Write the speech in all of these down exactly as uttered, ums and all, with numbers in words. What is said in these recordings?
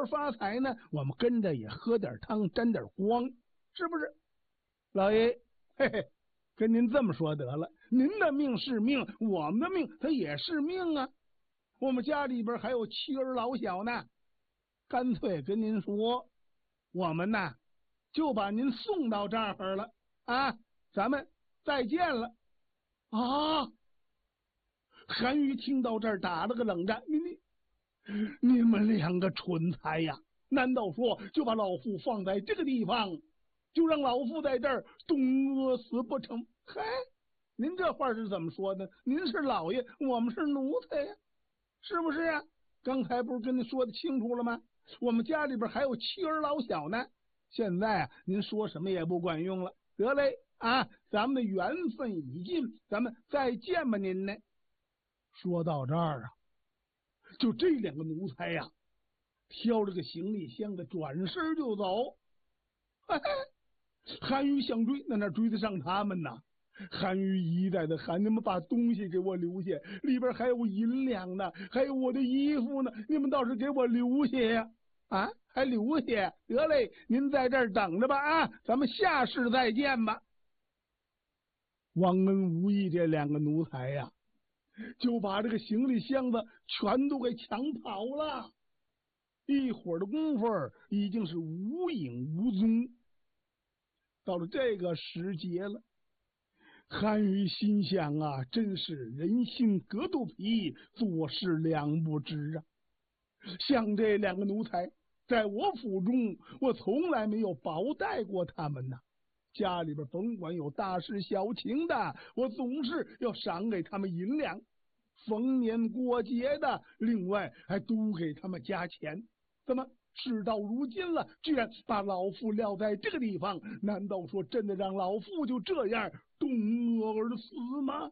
儿发财呢，我们跟着也喝点汤，沾点光，是不是？老爷，嘿嘿，跟您这么说得了，您的命是命，我们的命它也是命啊。我们家里边还有妻儿老小呢，干脆跟您说，我们呐就把您送到这儿了啊，咱们再见了啊！韩愈听到这儿打了个冷战，你你你们两个蠢材呀！难道说就把老夫放在这个地方，就让老夫在这儿冻饿死不成？嗨，您这话是怎么说的？您是老爷，我们是奴才呀，是不是啊？刚才不是跟您说的清楚了吗？我们家里边还有妻儿老小呢。现在啊，您说什么也不管用了。得嘞啊，咱们的缘分已尽，咱们再见吧，您呢？说到这儿啊，就这两个奴才呀、啊，挑着个行李箱子转身就走。嘿嘿，韩愈想追，那哪追得上他们呐？韩愈一再的喊：“你们把东西给我留下，里边还有银两呢，还有我的衣服呢，你们倒是给我留下呀！啊，还留下？得嘞，您在这儿等着吧啊，咱们下世再见吧。”忘恩无义这两个奴才呀、啊，就把这个行李箱子全都给抢跑了。一会儿的功夫，已经是无影无踪。到了这个时节了，韩愈心想啊，真是人心隔肚皮，做事两不知啊。像这两个奴才，在我府中，我从来没有薄待过他们呐。家里边甭管有大事小情的，我总是要赏给他们银两，逢年过节的，另外还都给他们加钱。怎么事到如今了，居然把老夫撂在这个地方？难道说真的让老夫就这样冻饿而死吗？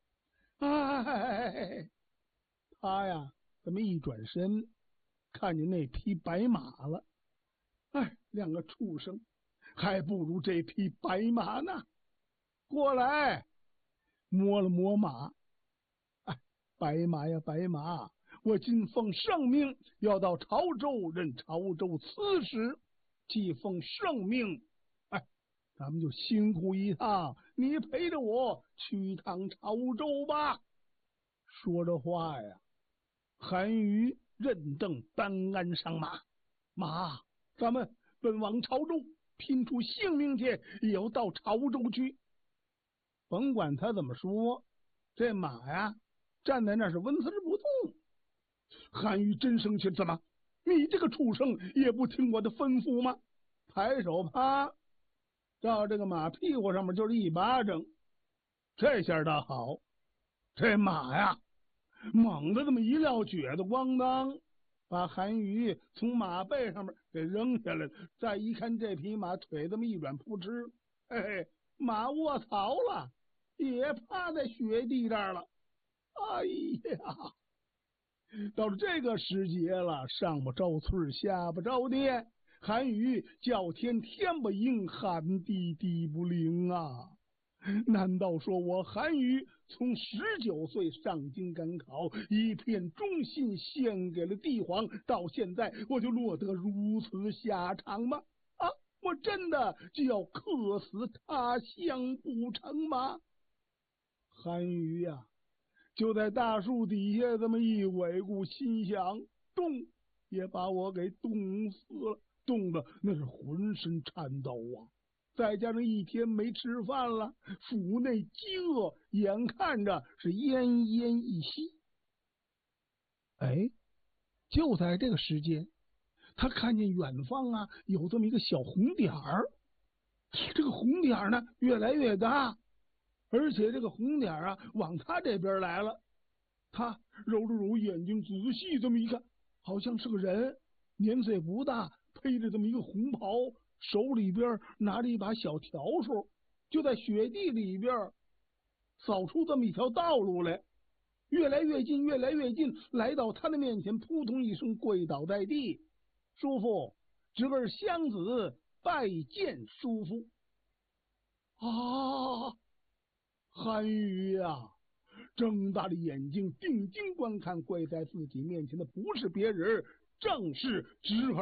哎，他呀，这么一转身，看见那匹白马了。哎，两个畜生，还不如这匹白马呢！过来，摸了摸马。哎，白马呀，白马！我今奉圣命要到潮州任潮州刺史，既奉圣命，哎，咱们就辛苦一趟，你陪着我去趟潮州吧。说着话呀，韩愈任邓搬鞍上马，马，咱们奔往潮州，拼出性命去，也要到潮州去。甭管他怎么说，这马呀站在那是纹丝不动。韩愈真生气，怎么你这个畜生也不听我的吩咐吗？抬手啪照这个马屁股上面就是一巴掌。这下倒好，这马呀猛地这么一撂蹶子，咣当把韩愈从马背上面给扔下来了。再一看这匹马腿这么一软，扑哧，嘿嘿，马卧槽了，也趴在雪地这儿了。哎呀，到了这个时节了，上不着村下不着店，韩愈叫天天不应，喊地地不灵啊！难道说我韩愈从十九岁上京赶考，一片忠心献给了帝皇，到现在我就落得如此下场吗？啊，我真的就要客死他乡不成吗？韩愈呀、啊就在大树底下这么一尾顾，心想冻也把我给冻死了，冻得那是浑身颤抖啊！再加上一天没吃饭了，腹内饥饿眼看着是奄奄一息。哎，就在这个时间，他看见远方啊有这么一个小红点儿，这个红点儿呢越来越大，而且这个红点啊往他这边来了。他揉了揉眼睛，仔细这么一看，好像是个人，年岁不大，披着这么一个红袍，手里边拿着一把小笤帚，就在雪地里边扫出这么一条道路来，越来越近，越来越近，来到他的面前，扑通一声跪倒在地：“叔父，侄儿湘子拜见叔父。”啊，韩愈呀！睁大了眼睛，定睛观看，跪在自己面前的不是别人，正是侄儿